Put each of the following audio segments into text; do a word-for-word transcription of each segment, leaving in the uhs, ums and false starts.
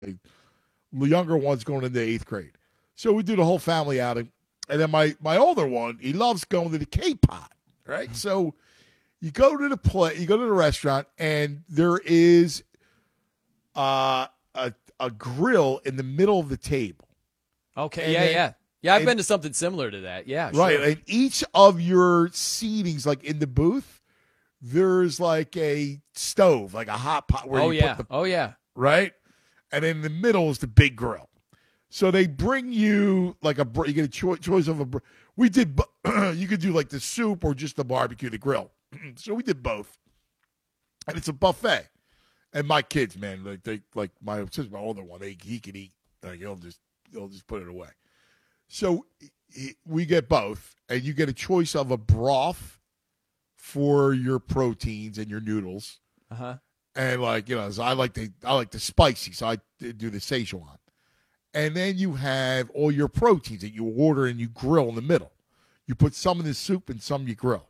The younger one's going into eighth grade. So we do the whole family outing. And then my, my older one, he loves going to the K-Pot, right? So you go to the play, you go to the restaurant, and there is uh, a a grill in the middle of the table. Okay, and yeah, then, yeah. Yeah, I've and, been to something similar to that. Yeah, right. sure. And each of your seatings, like in the booth, there's like a stove, like a hot pot. Where oh, you yeah. Put the, oh, yeah. Right? And in the middle is the big grill. So they bring you like a, you get a cho- choice of a, we did, you could do like the soup or just the barbecue, the grill. So we did both. And it's a buffet. And my kids, man, like they, like my, since my older one, they, he can eat. Like he'll just, he'll just put it away. So he, we get both, and you get a choice of a broth for your proteins and your noodles. Uh huh. And like you know, so I like the I like the spicy, so I do the Szechuan. And then you have all your proteins that you order and you grill in the middle. You put some in the soup and some you grill,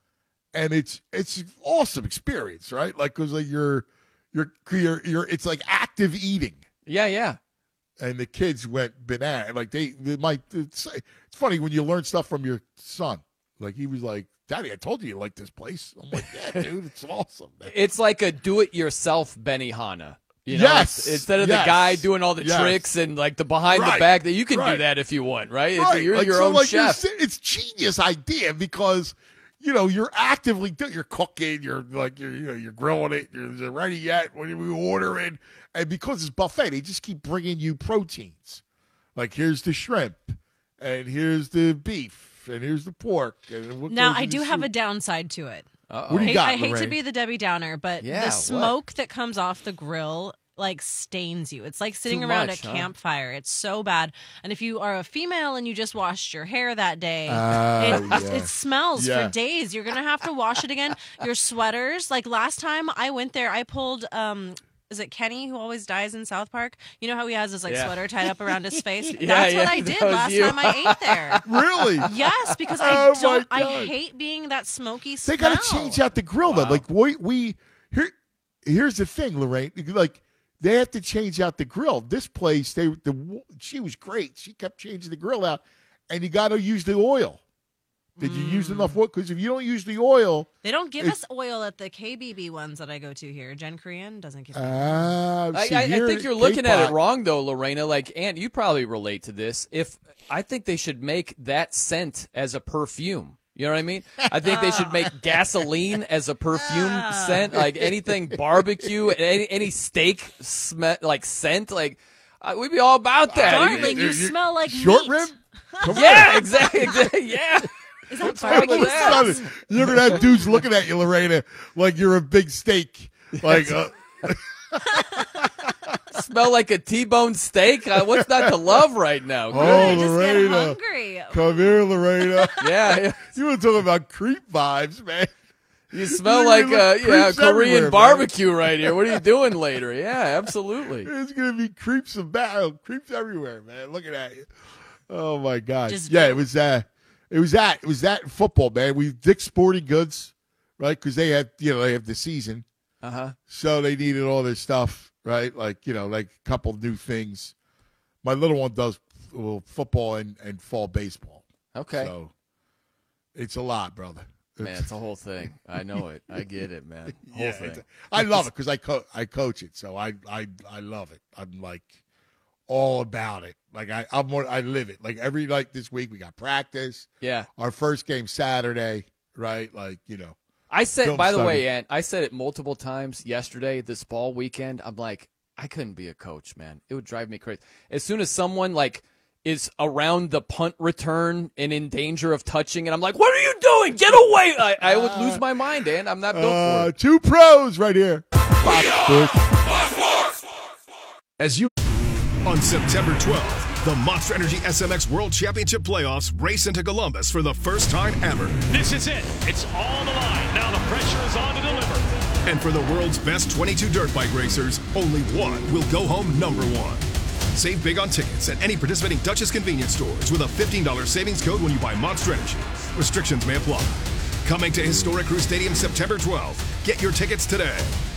and it's it's an awesome experience, right? Like because like you're you're you're you're it's like active eating. Yeah, yeah. And the kids went banana. Like they, they might. It's, it's funny when you learn stuff from your son. Like he was like, "Daddy, I told you you like this place." I'm like, "Yeah, dude, it's awesome." Man. It's like a do-it-yourself Benihana. You know, yes. Instead of yes. the guy doing all the yes. tricks and like the behind right. the back, that you can right. do that if you want, right? right. You're like, your so own like chef. It's genius idea because you know you're actively do- you're cooking, you're like you're you know you're grilling it, you're, you're ready yet when you order it, and because it's buffet, they just keep bringing you proteins. Like here's the shrimp, and here's the beef, and here's the pork. And what now goes I in do the have soup. a downside to it. Uh-oh. What do you I, got, I hate to Lorraine? be the Debbie Downer, but Yeah, the what? smoke that comes off the grill like stains you. It's like sitting Too around much, a huh? campfire. It's so bad. And if you are a female and you just washed your hair that day, Oh, it, yeah. it smells Yeah. for days. You're going to have to wash it again. Your sweaters, like last time I went there, I pulled um is it Kenny who always dies in South Park? You know how he has his like Yeah. sweater tied up around his face? Yeah, That's yeah, what I that did was last you. time I ate there. Really? Yes, because I Oh, my don't I God. hate being that smoky smell. They got to change out the grill though. Wow. Like we, we here. Here's the thing, Lorraine. Like they have to change out the grill. This place, they the she was great. She kept changing the grill out, and you got to use the oil. Did you use enough oil? Because if you don't use the oil, They don't give It- us oil at the K B B ones that I go to here. Jen Korean doesn't give. uh, I, see, I, I here think you're looking at K-Pot- it wrong, though, Lorena. Like, Aunt, you probably relate to this. If I think they should make that scent as a perfume. You know what I mean? I think they should make gasoline as a perfume scent, like anything barbecue, any any steak sm- like scent. Like, uh, we'd be all about that. Darling, you you- smell like short meat. rib. Come Yeah, exactly. exactly yeah. Is that on. barbecue Son, sauce? You're gonna have dudes looking at you, Lorena, like you're a big steak. Like, uh, Smell like a T-bone steak. Uh, what's not to love right now? Oh, I just get Lorena. hungry. come here, Lorena. Yeah, yeah. You were talking about creep vibes, man. You smell You're like gonna uh, look yeah, creeps Korean everywhere, man. barbecue right here. What are you doing later? Yeah, absolutely. There's gonna be creeps about creeps everywhere, man. Looking at you. Oh my God. Just- yeah, it was uh it was that. It was that in football, man. We Dick's Sporting Goods, right? Because they have you know, they have the season. Uh huh. So they needed all this stuff, right? Like, you know, like a couple new things. My little one does well, football and, and fall baseball. Okay. So it's a lot, brother. Man, it's a whole thing. I know it. I get it, man. Whole Yeah, thing. it's- I love it because I co- I coach it, so I I I love it. I'm like all about it. Like I I'm more, I live it. Like every like this week we got practice. Yeah. Our first game Saturday, right? Like you know. I said, Film by the study. way, Ant, I said it multiple times yesterday, this fall weekend. I'm like, I couldn't be a coach, man. It would drive me crazy. As soon as someone like is around the punt return and in danger of touching it, I'm like, what are you doing? Get away! I, I would lose my mind, Ant. I'm not built Uh, for it. two pros right here. Fox Sports. As you on September twelfth, the Monster Energy S M X World Championship Playoffs race into Columbus for the first time ever. This is it. It's all the line. Now the pressure is on to deliver. And for the world's best twenty-two dirt bike racers, only one will go home number one. Save big on tickets at any participating Dutchess convenience stores with a fifteen dollars savings code when you buy Monster Energy. Restrictions may apply. Coming to historic Crew Stadium September twelfth. Get your tickets today.